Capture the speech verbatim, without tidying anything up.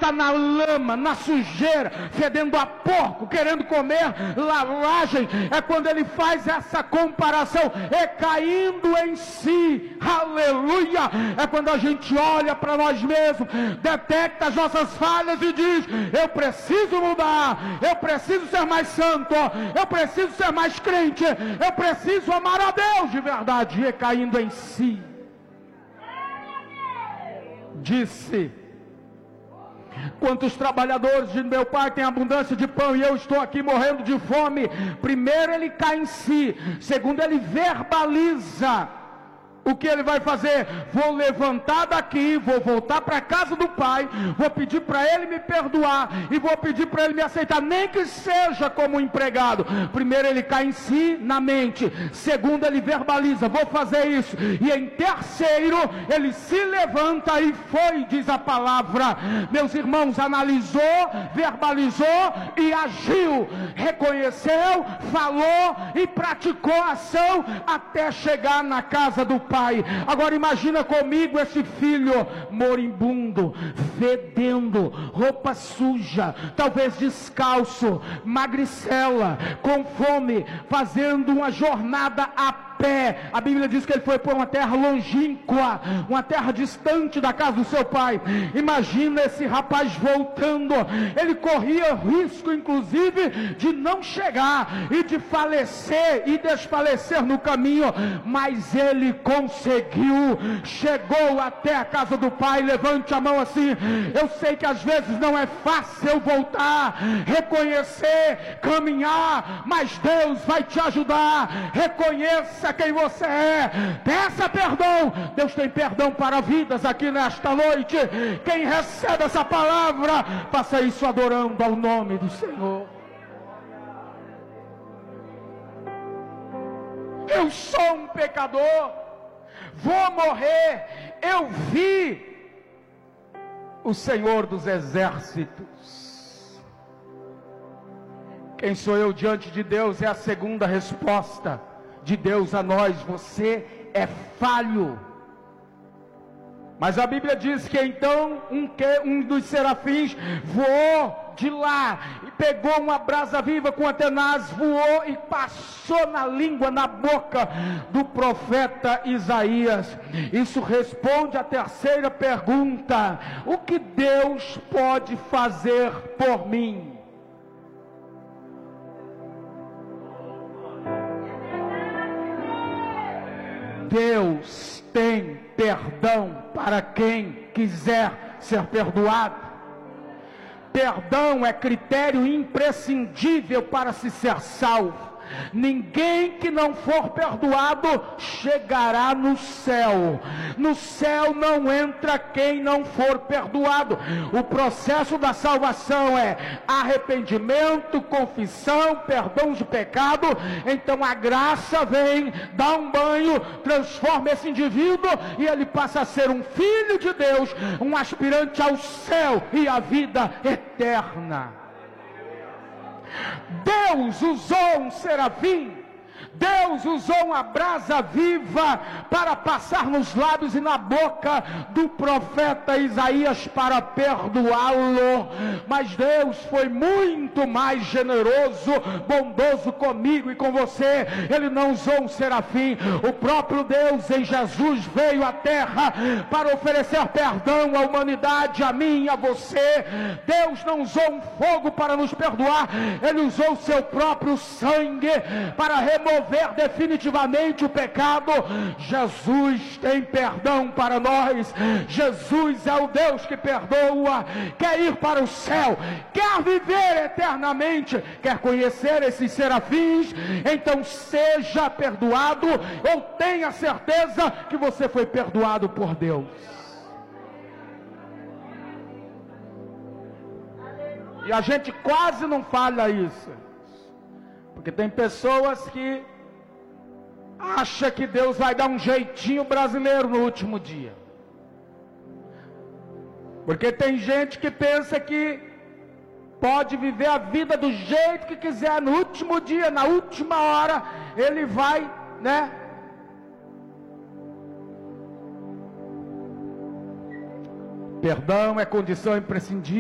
está na lama, na sujeira, fedendo a porco, querendo comer lavagem, é quando ele faz essa comparação, é caindo em si, aleluia, é quando a gente olha para nós mesmos, detecta as nossas falhas e diz, eu preciso mudar, eu preciso ser mais santo, eu preciso ser mais crente, eu preciso amar a Deus de verdade, e é caindo em si. Disse, quantos trabalhadores de meu pai têm abundância de pão e eu estou aqui morrendo de fome? Primeiro ele cai em si, segundo ele verbaliza o que ele vai fazer. Vou levantar daqui, vou voltar para a casa do pai, vou pedir para ele me perdoar e vou pedir para ele me aceitar, nem que seja como empregado. Primeiro ele cai em si, na mente. Segundo ele verbaliza, vou fazer isso. E em terceiro ele se levanta e foi, diz a palavra. Meus irmãos, analisou, verbalizou e agiu, reconheceu, falou e praticou a ação até chegar na casa do pai. Pai. Agora imagina comigo esse filho moribundo, fedendo, roupa suja, talvez descalço, magricela, com fome, fazendo uma jornada a pé. A Bíblia diz que ele foi para uma terra longínqua, uma terra distante da casa do seu pai. Imagina esse rapaz voltando, ele corria risco inclusive de não chegar e de falecer e desfalecer no caminho, mas ele conseguiu, chegou até a casa do pai. Levante a mão assim. Eu sei que às vezes não é fácil voltar, reconhecer, caminhar, mas Deus vai te ajudar. Reconheça quem você é, peça perdão. Deus tem perdão para vidas aqui nesta noite. Quem recebe essa palavra, faça isso adorando ao nome do Senhor. Eu sou um pecador, vou morrer. Eu vi o Senhor dos exércitos. Quem sou eu diante de Deus? É a segunda resposta de Deus a nós. Você é falho. Mas a Bíblia diz que então um, que, um dos serafins voou de lá e pegou uma brasa viva com a tenaz, voou e passou na língua, na boca do profeta Isaías. Isso responde à terceira pergunta: o que Deus pode fazer por mim? Deus tem perdão para quem quiser ser perdoado. Perdão é critério imprescindível para se ser salvo. Ninguém que não for perdoado chegará no céu. No céu não entra quem não for perdoado. O processo da salvação é arrependimento, confissão, perdão de pecado. Então a graça vem, dá um banho, transforma esse indivíduo e ele passa a ser um filho de Deus, um aspirante ao céu e à vida eterna. Deus usou um serafim, Deus usou uma brasa viva para passar nos lábios e na boca do profeta Isaías para perdoá-lo. Mas Deus foi muito mais generoso, bondoso comigo e com você. Ele não usou um serafim. O próprio Deus em Jesus veio à terra para oferecer perdão à humanidade, a mim e a você. Deus não usou um fogo para nos perdoar. Ele usou o seu próprio sangue para remover definitivamente o pecado. Jesus tem perdão para nós. Jesus é o Deus que perdoa. Quer ir para o céu, quer viver eternamente, quer conhecer esses serafins, então seja perdoado, ou tenha certeza que você foi perdoado por Deus. E a gente quase não fala isso, porque tem pessoas que acham que Deus vai dar um jeitinho brasileiro no último dia. Porque tem gente que pensa que pode viver a vida do jeito que quiser, no último dia, na última hora, ele vai, né? Perdão é condição imprescindível.